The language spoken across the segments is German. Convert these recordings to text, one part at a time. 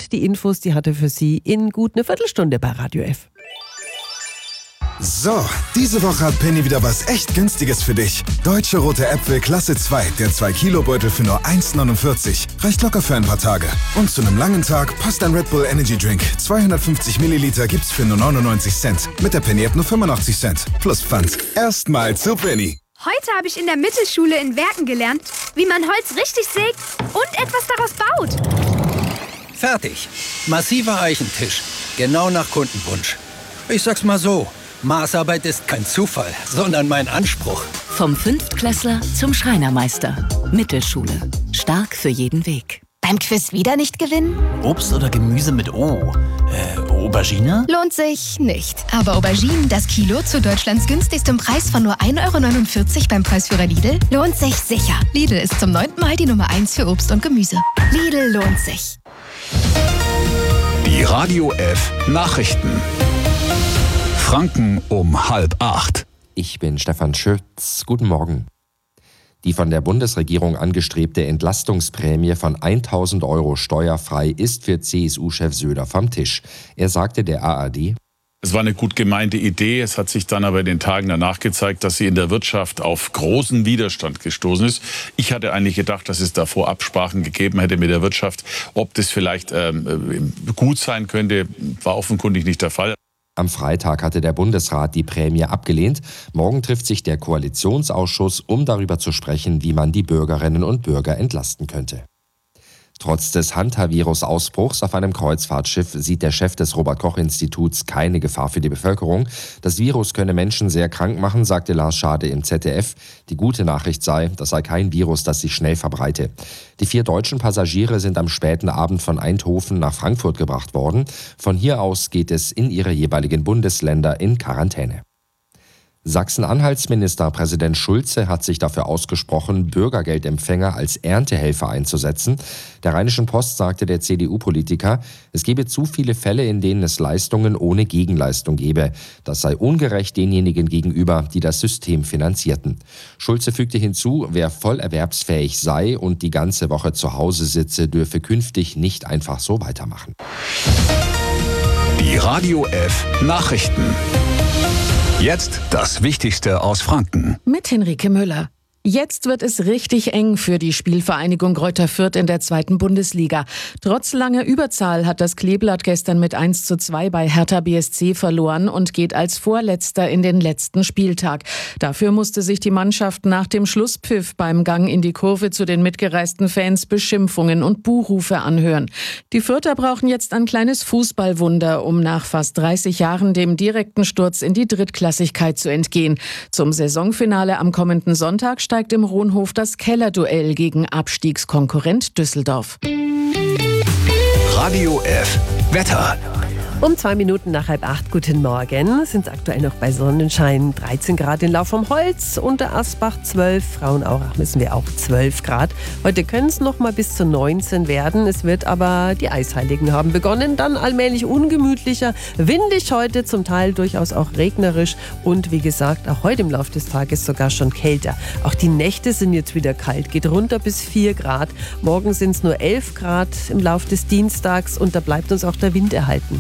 und die Infos, die hat er für Sie in gut eine Viertelstunde bei Radio F. So, diese Woche hat Penny wieder was echt Günstiges für dich. Deutsche rote Äpfel Klasse 2, der 2-Kilo-Beutel für nur 1,49. Reicht locker für ein paar Tage. Und zu einem langen Tag passt ein Red Bull Energy Drink. 250 Milliliter gibt's für nur 99 Cent. Mit der Penny-App nur 85 Cent. Plus Pfand. Erstmal zu Penny. Heute habe ich in der Mittelschule in Werken gelernt, wie man Holz richtig sägt und etwas daraus baut. Fertig. Massiver Eichentisch. Genau nach Kundenwunsch. Ich sag's mal so. Maßarbeit ist kein Zufall, sondern mein Anspruch. Vom Fünftklässler zum Schreinermeister. Mittelschule. Stark für jeden Weg. Beim Quiz wieder nicht gewinnen? Obst oder Gemüse mit O? Aubergine? Lohnt sich nicht. Aber Auberginen, das Kilo zu Deutschlands günstigstem Preis von nur 1,49 € beim Preisführer Lidl, lohnt sich sicher. Lidl ist zum 9. Mal die Nummer 1 für Obst und Gemüse. Lidl lohnt sich. Die Radio F Nachrichten. Franken um 7:30. Ich bin Stefan Schütz. Guten Morgen. Die von der Bundesregierung angestrebte Entlastungsprämie von 1.000 € steuerfrei ist für CSU-Chef Söder vom Tisch. Er sagte der ARD: Es war eine gut gemeinte Idee. Es hat sich dann aber in den Tagen danach gezeigt, dass sie in der Wirtschaft auf großen Widerstand gestoßen ist. Ich hatte eigentlich gedacht, dass es davor Absprachen gegeben hätte mit der Wirtschaft. Ob das vielleicht gut sein könnte, war offenkundig nicht der Fall. Am Freitag hatte der Bundesrat die Prämie abgelehnt. Morgen trifft sich der Koalitionsausschuss, um darüber zu sprechen, wie man die Bürgerinnen und Bürger entlasten könnte. Trotz des Hantavirus-Ausbruchs auf einem Kreuzfahrtschiff sieht der Chef des Robert-Koch-Instituts keine Gefahr für die Bevölkerung. Das Virus könne Menschen sehr krank machen, sagte Lars Schade im ZDF. Die gute Nachricht sei, das sei kein Virus, das sich schnell verbreite. Die 4 deutschen Passagiere sind am späten Abend von Eindhoven nach Frankfurt gebracht worden. Von hier aus geht es in ihre jeweiligen Bundesländer in Quarantäne. Sachsen-Anhalts Ministerpräsident Schulze hat sich dafür ausgesprochen, Bürgergeldempfänger als Erntehelfer einzusetzen. Der Rheinischen Post sagte der CDU-Politiker, es gebe zu viele Fälle, in denen es Leistungen ohne Gegenleistung gebe. Das sei ungerecht denjenigen gegenüber, die das System finanzierten. Schulze fügte hinzu, wer voll erwerbsfähig sei und die ganze Woche zu Hause sitze, dürfe künftig nicht einfach so weitermachen. Die Radio F Nachrichten. Jetzt das Wichtigste aus Franken. Mit Henrike Müller. Jetzt wird es richtig eng für die Spielvereinigung Greuther Fürth in der 2. Bundesliga. Trotz langer Überzahl hat das Kleeblatt gestern mit 1:2 bei Hertha BSC verloren und geht als Vorletzter in den letzten Spieltag. Dafür musste sich die Mannschaft nach dem Schlusspfiff beim Gang in die Kurve zu den mitgereisten Fans Beschimpfungen und Buhrufe anhören. Die Fürther brauchen jetzt ein kleines Fußballwunder, um nach fast 30 Jahren dem direkten Sturz in die Drittklassigkeit zu entgehen. Zum Saisonfinale am kommenden Sonntag steigt im Rohnhof das Kellerduell gegen Abstiegskonkurrent Düsseldorf. Radio F Wetter. Um 2 Minuten nach 7:30, guten Morgen, sind es aktuell noch bei Sonnenschein 13 Grad in Lauf vom Holz, unter Asbach 12, Frauenaurach müssen wir auch 12 Grad. Heute können es noch mal bis zu 19 werden, es wird aber, die Eisheiligen haben begonnen, dann allmählich ungemütlicher, windig heute, zum Teil durchaus auch regnerisch und wie gesagt, auch heute im Laufe des Tages sogar schon kälter. Auch die Nächte sind jetzt wieder kalt, geht runter bis 4 Grad, morgen sind es nur 11 Grad im Laufe des Dienstags und da bleibt uns auch der Wind erhalten.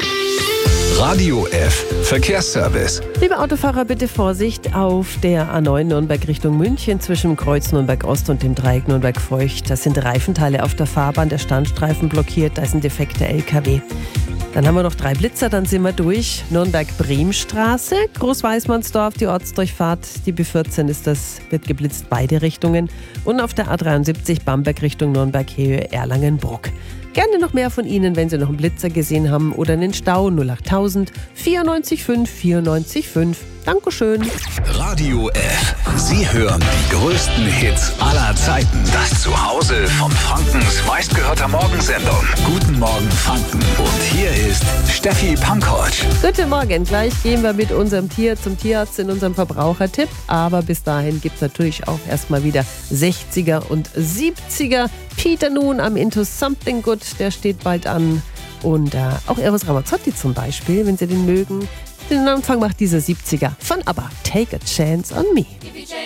Radio F Verkehrsservice. Liebe Autofahrer, bitte Vorsicht auf der A9 Nürnberg Richtung München zwischen dem Kreuz Nürnberg Ost und dem Dreieck Nürnberg Feucht. Da sind Reifenteile auf der Fahrbahn, der Standstreifen blockiert, da ist ein defekter LKW. Dann haben wir noch 3 Blitzer, dann sind wir durch. Nürnberg-Bremstraße, Großweißmannsdorf, die Ortsdurchfahrt, die B14 ist das, wird geblitzt, beide Richtungen. Und auf der A73 Bamberg Richtung Nürnberg-Höhe Erlangen-Bruck. Gerne noch mehr von Ihnen, wenn Sie noch einen Blitzer gesehen haben oder einen Stau. 08000 94 5 94 5. Dankeschön. Radio F. Sie hören die größten Hits aller Zeiten. Das Zuhause von Frankens meistgehörter Morgensendung. Guten Morgen Franken. Und hier ist Steffi Pankovic. Guten Morgen. Gleich gehen wir mit unserem Tier zum Tierarzt in unserem Verbrauchertipp. Aber bis dahin gibt es natürlich auch erstmal wieder 60er und 70er. Peter Noon am Into Something Good, der steht bald an. Und auch Eros Ramazzotti zum Beispiel, wenn Sie den mögen. Den Anfang macht dieser 70er von ABBA. Take a Chance on Me.